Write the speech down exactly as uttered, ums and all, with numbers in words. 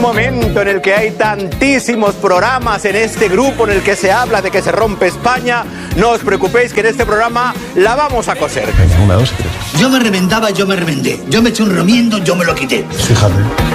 Momento en el que hay tantísimos programas en este grupo en el que se habla de que se rompe España, no os preocupéis que en este programa la vamos a coser. Una, dos, tres. Yo me reventaba, yo me reventé. Yo me eché un remiendo, yo me lo quité. Fíjate.